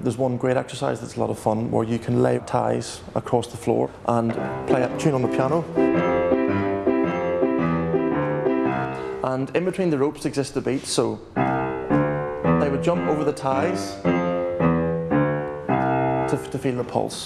There's one great exercise that's a lot of fun where you can lay ties across the floor and play a tune on the piano. And in between the ropes exists the beat, so they would jump over the ties to feel the pulse.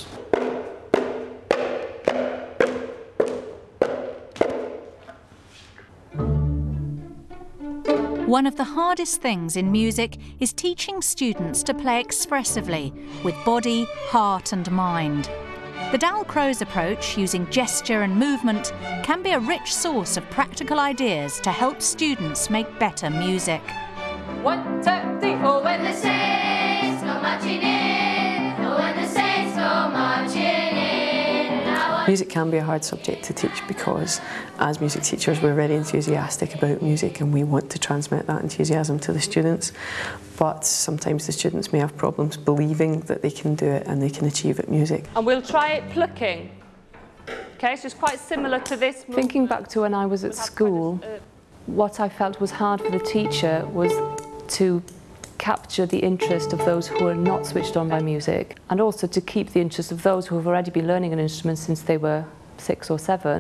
One of the hardest things in music is teaching students to play expressively with body, heart and mind. The Dalcroze approach, using gesture and movement, can be a rich source of practical ideas to help students make better music. 1, 2, 3, oh, when the saints go marching in, oh, when the saints go marching in. Music can be a hard subject to teach because as music teachers we're very enthusiastic about music and we want to transmit that enthusiasm to the students, but sometimes the students may have problems believing that they can do it and they can achieve it music. And we'll try it plucking. Okay, so it's quite similar to this movement. Thinking back to when I was at school, what I felt was hard for the teacher was to capture the interest of those who are not switched on by music, and also to keep the interest of those who have already been learning an instrument since they were 6 or 7.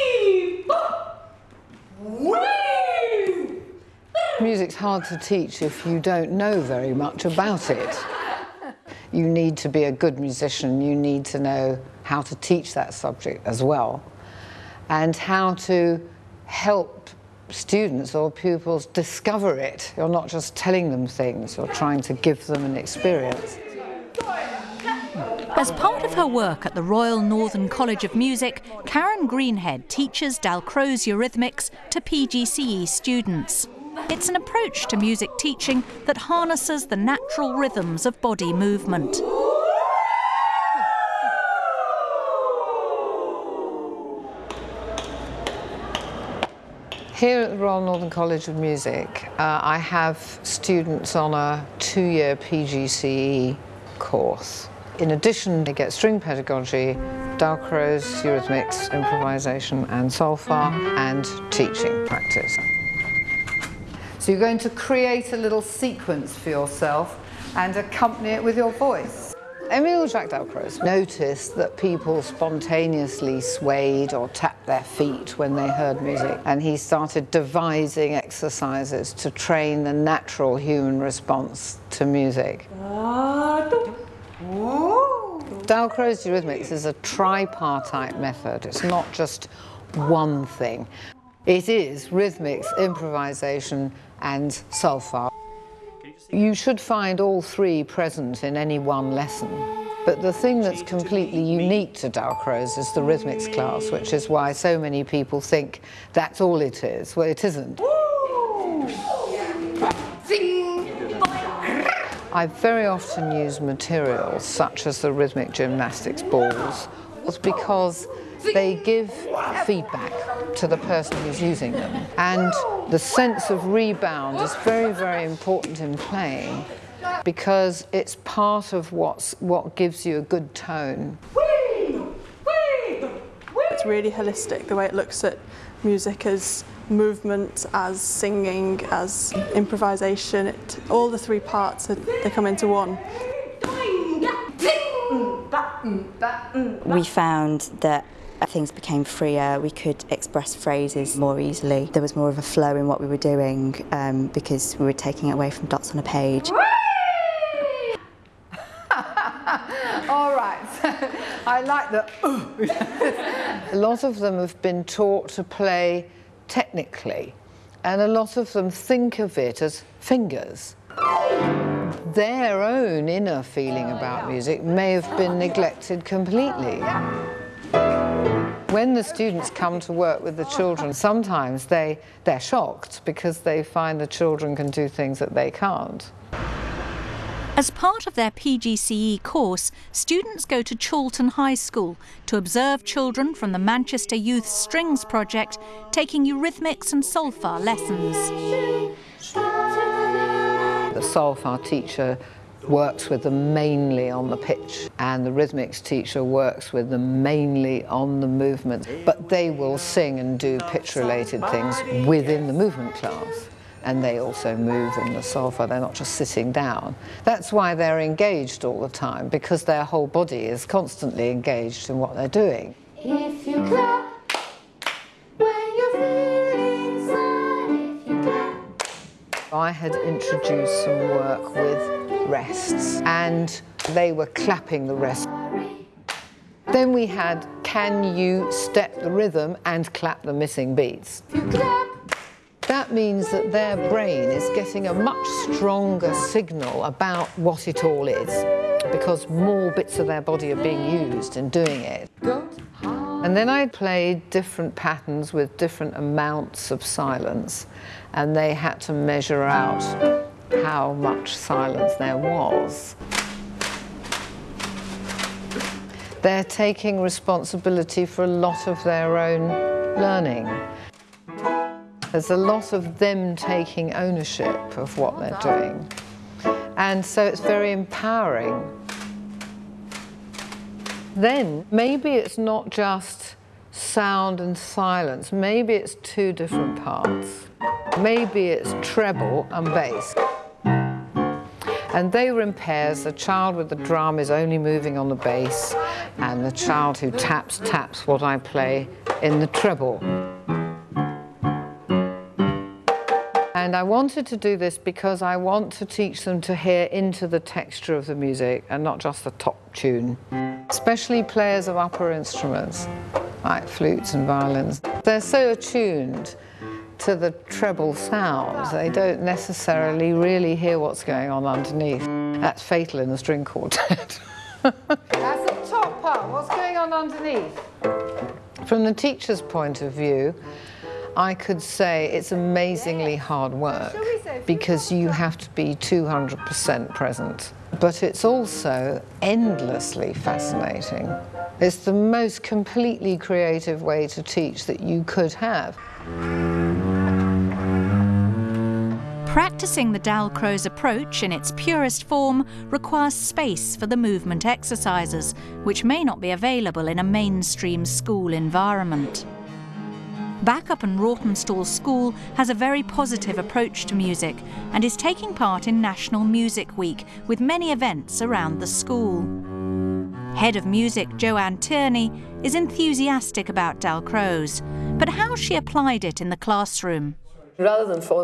Music's hard to teach if you don't know very much about it. You need to be a good musician, you need to know how to teach that subject as well, and how to help students or pupils discover it. You're not just telling them things, you're trying to give them an experience. As part of her work at the Royal Northern College of Music, Karen Greenhead teaches Dalcroze Eurythmics to PGCE students. It's an approach to music teaching that harnesses the natural rhythms of body movement. Here at the Royal Northern College of Music, I have students on a 2-year PGCE course. In addition, they get string pedagogy, Dalcroze, Eurythmics, improvisation and solfa, and teaching practice. So you're going to create a little sequence for yourself and accompany it with your voice. Émile Jacques Dalcroze noticed that people spontaneously swayed or tapped their feet when they heard music, and he started devising exercises to train the natural human response to music. Dalcroze Eurythmics is a tripartite method. It's not just one thing. It is rhythmics, improvisation and solfa. You should find all 3 present in any one lesson. But the thing that's completely unique to Dalcroze is the rhythmics class, which is why so many people think that's all it is. Well, it isn't. I very often use materials such as the rhythmic gymnastics balls because they give feedback to the person who's using them. And the sense of rebound is very, very important in playing because it's part of what gives you a good tone. It's really holistic, the way it looks at music as movement, as singing, as improvisation. All the 3 parts, they come into one. We found that things became freer, we could express phrases more easily. There was more of a flow in what we were doing because we were taking it away from dots on a page. All right, I like the A lot of them have been taught to play technically, and a lot of them think of it as fingers. Their own inner feeling about music may have been neglected completely. When the students come to work with the children, sometimes they're shocked because they find the children can do things that they can't. As part of their PGCE course, students go to Chorlton High School to observe children from the Manchester Youth Strings Project taking eurythmics and solfa lessons. The solfa teacher works with them mainly on the pitch, and the rhythmics teacher works with them mainly on the movement, but they will sing and do pitch-related things within the movement class. and they also move in the solfa. They're not just sitting down. That's why they're engaged all the time, because their whole body is constantly engaged in what they're doing. If you clap when you're feeling sad, if you clap. I had introduced some work with rests, and they were clapping the rest. Then we had, can you step the rhythm and clap the missing beats? If you clap. That means that their brain is getting a much stronger signal about what it all is, because more bits of their body are being used in doing it. And then I played different patterns with different amounts of silence, and they had to measure out how much silence there was. They're taking responsibility for a lot of their own learning. There's a lot of them taking ownership of what they're doing. And so it's very empowering. Then maybe it's not just sound and silence, maybe it's two different parts. Maybe it's treble and bass. And they were in pairs. The child with the drum is only moving on the bass, and the child who taps what I play in the treble. And I wanted to do this because I want to teach them to hear into the texture of the music and not just the top tune. Especially players of upper instruments, like flutes and violins. They're so attuned to the treble sound, they don't necessarily really hear what's going on underneath. That's fatal in the string quartet. That's the top part, what's going on underneath? From the teacher's point of view, I could say it's amazingly hard work because you have to be 200% present. But it's also endlessly fascinating. It's the most completely creative way to teach that you could have. Practicing the Dalcroze approach in its purest form requires space for the movement exercises, which may not be available in a mainstream school environment. Backup and Rawtenstall School has a very positive approach to music and is taking part in National Music Week with many events around the school. Head of Music Joanne Tierney is enthusiastic about Dalcroze, but how she applied it in the classroom. Rather than